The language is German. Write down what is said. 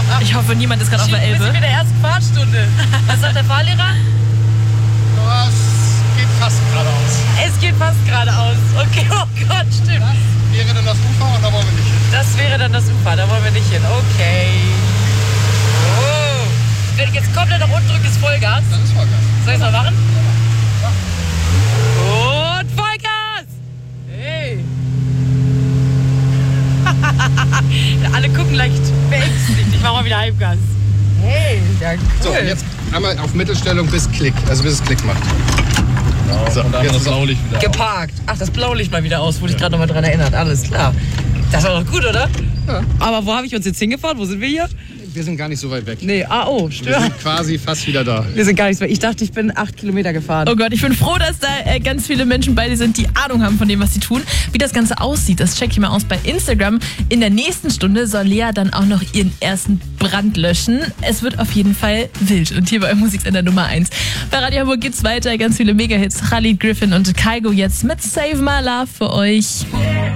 Ich hoffe, niemand ist gerade auf der Elbe. Wir sind mit der ersten Fahrtstunde. Was sagt der Fahrlehrer? Es geht fast geradeaus. Es geht fast geradeaus. Okay, oh Gott, stimmt. Das wäre dann das Ufer und da wollen wir nicht hin. Das wäre dann das Ufer, da wollen wir nicht hin. Okay. Oh. Wenn ich jetzt komplett nach unten drücke, ist Vollgas. Das ist Vollgas. Soll ich es mal machen? Und Vollgas! Hey! Alle gucken leicht beängstigt. Ich mache mal wieder Halbgas. Hey, ja, cool. So, und jetzt einmal auf Mittelstellung bis Klick, also bis es Klick macht. Genau, So, und dann jetzt das ist auch Blaulicht wieder. Geparkt. Ach, das Blaulicht mal wieder aus, wurde ich gerade noch mal dran erinnert. Alles klar. Das war doch gut, oder? Ja. Aber wo habe ich uns jetzt hingefahren? Wo sind wir hier? Wir sind gar nicht so weit weg. Nee, oh, Wir stört. sind quasi fast wieder da. Wir sind gar nicht so weit. Ich dachte, ich bin 8 Kilometer gefahren. Oh Gott, ich bin froh, dass da ganz viele Menschen bei dir sind, die Ahnung haben von dem, was sie tun. Wie das Ganze aussieht, das check ich mal aus bei Instagram. In der nächsten Stunde soll Lea dann auch noch ihren ersten Brand löschen. Es wird auf jeden Fall wild. Und hier bei Musiksender Nummer 1. Bei Radio Hamburg geht's weiter. Ganz viele Mega-Hits. Khalid, Griffin und Kygo jetzt mit Save My Love für euch.